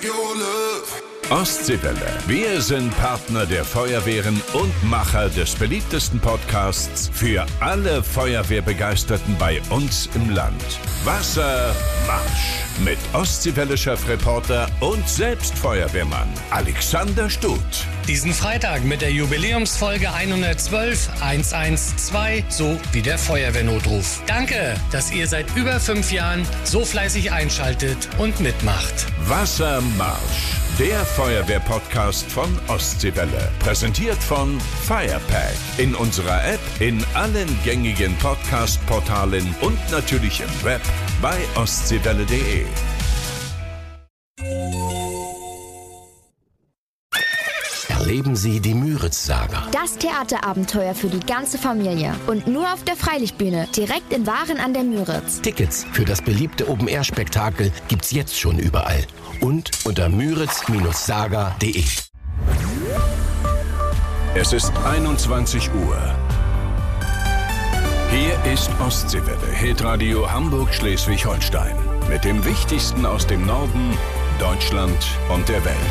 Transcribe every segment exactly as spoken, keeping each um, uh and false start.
Ostseewelle. Wir sind Partner der Feuerwehren und Macher des beliebtesten Podcasts für alle Feuerwehrbegeisterten bei uns im Land. Wassermarsch. Mit Ostseewelle-Chefreporter und selbst Feuerwehrmann Alexander Stuth. Diesen Freitag mit der Jubiläumsfolge hundertzwölf hundertzwei sowie der Feuerwehrnotruf. Danke, dass ihr seit über fünf Jahren so fleißig einschaltet und mitmacht. Wassermarsch. Der Feuerwehr-Podcast von Ostseewelle. Präsentiert von Firepack. In unserer App, in allen gängigen Podcast-Portalen und natürlich im Web bei ostseewelle punkt de. Erleben Sie die Müritz-Saga. Das Theaterabenteuer für die ganze Familie. Und nur auf der Freilichtbühne, direkt in Waren an der Müritz. Tickets für das beliebte Open-Air-Spektakel gibt's jetzt schon überall. Und unter müritz Saga punkt de. Es ist einundzwanzig Uhr. Hier ist Ostseewelle, Hitradio Hamburg-Schleswig-Holstein. Mit dem Wichtigsten aus dem Norden, Deutschland und der Welt.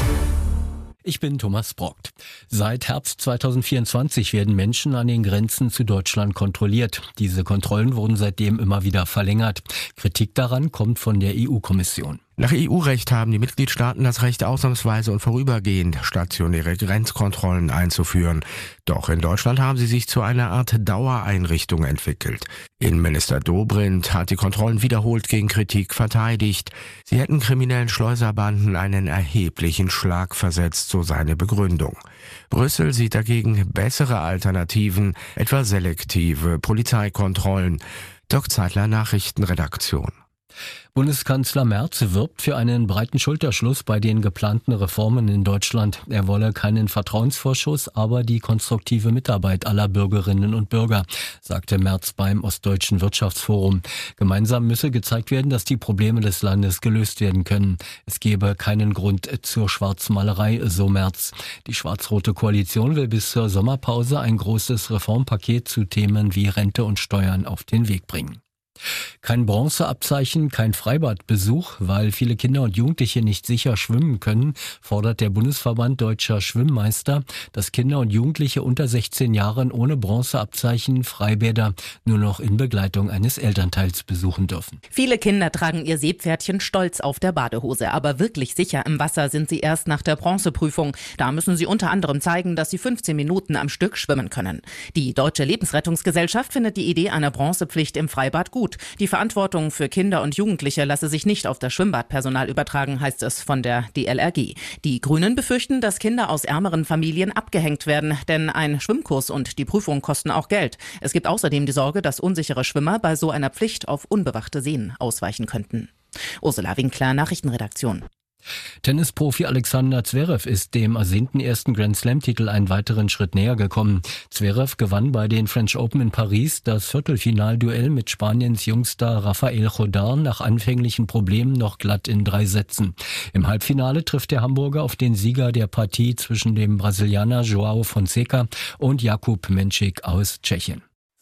Ich bin Thomas Brockt. Seit Herbst zweitausendvierundzwanzig werden Menschen an den Grenzen zu Deutschland kontrolliert. Diese Kontrollen wurden seitdem immer wieder verlängert. Kritik daran kommt von der E U-Kommission. Nach E U-Recht haben die Mitgliedstaaten das Recht, ausnahmsweise und vorübergehend stationäre Grenzkontrollen einzuführen. Doch in Deutschland haben sie sich zu einer Art Dauereinrichtung entwickelt. Innenminister Dobrindt hat die Kontrollen wiederholt gegen Kritik verteidigt. Sie hätten kriminellen Schleuserbanden einen erheblichen Schlag versetzt, so seine Begründung. Brüssel sieht dagegen bessere Alternativen, etwa selektive Polizeikontrollen. Dirk Zeitler, Nachrichtenredaktion. Bundeskanzler Merz wirbt für einen breiten Schulterschluss bei den geplanten Reformen in Deutschland. Er wolle keinen Vertrauensvorschuss, aber die konstruktive Mitarbeit aller Bürgerinnen und Bürger, sagte Merz beim Ostdeutschen Wirtschaftsforum. Gemeinsam müsse gezeigt werden, dass die Probleme des Landes gelöst werden können. Es gebe keinen Grund zur Schwarzmalerei, so Merz. Die schwarz-rote Koalition will bis zur Sommerpause ein großes Reformpaket zu Themen wie Rente und Steuern auf den Weg bringen. Kein Bronzeabzeichen, kein Freibadbesuch, weil viele Kinder und Jugendliche nicht sicher schwimmen können, fordert der Bundesverband Deutscher Schwimmmeister, dass Kinder und Jugendliche unter sechzehn Jahren ohne Bronzeabzeichen Freibäder nur noch in Begleitung eines Elternteils besuchen dürfen. Viele Kinder tragen ihr Seepferdchen stolz auf der Badehose, aber wirklich sicher im Wasser sind sie erst nach der Bronzeprüfung. Da müssen sie unter anderem zeigen, dass sie fünfzehn Minuten am Stück schwimmen können. Die Deutsche Lebensrettungsgesellschaft findet die Idee einer Bronzepflicht im Freibad gut. Die Verantwortung für Kinder und Jugendliche lasse sich nicht auf das Schwimmbadpersonal übertragen, heißt es von der D L R G. Die Grünen befürchten, dass Kinder aus ärmeren Familien abgehängt werden, denn ein Schwimmkurs und die Prüfung kosten auch Geld. Es gibt außerdem die Sorge, dass unsichere Schwimmer bei so einer Pflicht auf unbewachte Seen ausweichen könnten. Ursula Winkler, Nachrichtenredaktion. Tennisprofi Alexander Zverev ist dem ersehnten ersten Grand-Slam-Titel einen weiteren Schritt näher gekommen. Zverev gewann bei den French Open in Paris das Viertelfinalduell mit Spaniens Jungstar Rafael Nadal nach anfänglichen Problemen noch glatt in drei Sätzen. Im Halbfinale trifft der Hamburger auf den Sieger der Partie zwischen dem Brasilianer Joao Fonseca und Jakub Menšík aus Tschechien.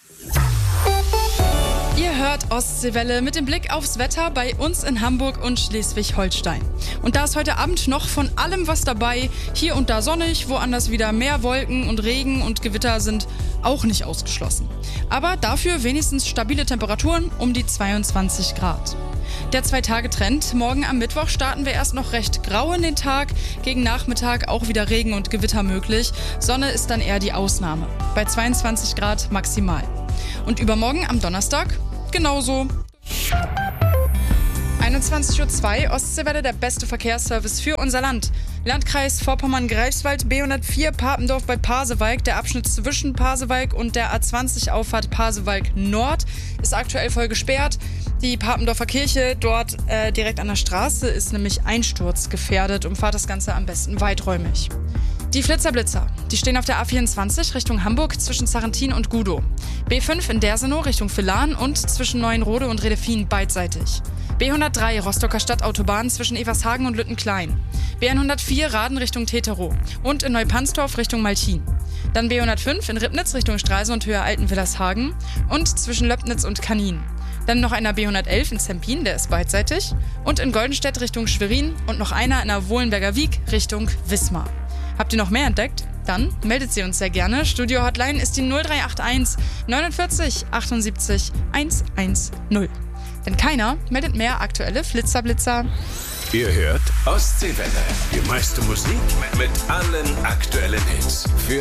Ihr hört Ostseewelle mit dem Blick aufs Wetter bei uns in Hamburg und Schleswig-Holstein. Und da ist heute Abend noch von allem was dabei. Hier und da sonnig, woanders wieder mehr Wolken und Regen und Gewitter sind auch nicht ausgeschlossen. Aber dafür wenigstens stabile Temperaturen um die zweiundzwanzig Grad. Der Zwei-Tage-Trend. Morgen am Mittwoch starten wir erst noch recht grau in den Tag. Gegen Nachmittag auch wieder Regen und Gewitter möglich. Sonne ist dann eher die Ausnahme. Bei zweiundzwanzig Grad maximal. Und übermorgen am Donnerstag genauso. einundzwanzig Uhr zwei, Ostseewelle, der beste Verkehrsservice für unser Land. Landkreis Vorpommern-Greifswald, B hundertvier, Papendorf bei Pasewalk. Der Abschnitt zwischen Pasewalk und der A zwanzig Auffahrt Pasewalk Nord ist aktuell voll gesperrt. Die Papendorfer Kirche dort äh, direkt an der Straße ist nämlich einsturzgefährdet. Umfahrt das Ganze am besten weiträumig. Die Flitzer-Blitzer, die stehen auf der A vierundzwanzig Richtung Hamburg zwischen Sarrentin und Gudow. B fünf in Dersenow Richtung Villahn und zwischen Neuenrode und Redefin beidseitig. B hundertdrei Rostocker Stadtautobahn zwischen Evershagen und Lüttenklein. B hundertvier Raden Richtung Teterow und in Neupansdorf Richtung Malchin. Dann B hundertfünf in Ribnitz Richtung Stralsund und Höher Altenwillershagen und zwischen Löbnitz und Kanin. Dann noch einer B hundertelf in Zempin, der ist beidseitig. Und in Goldenstedt Richtung Schwerin und noch einer in der Wohlenberger Wiek Richtung Wismar. Habt ihr noch mehr entdeckt? Dann meldet sie uns sehr gerne. Studio-Hotline ist die null drei acht eins neunundvierzig achtundsiebzig hundertzehn. Denn keiner meldet mehr aktuelle Flitzerblitzer. Ihr hört Ostseewelle. Die meiste Musik mit allen aktuellen Hits. Für